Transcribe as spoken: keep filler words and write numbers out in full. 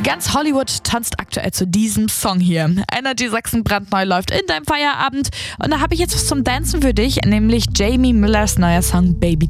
Ganz Hollywood tanzt aktuell zu diesem Song hier. Energy Sachsen brandneu läuft in deinem Feierabend. Und da habe ich jetzt was zum Dancen für dich, nämlich Jamie Müllers neuer Song Baby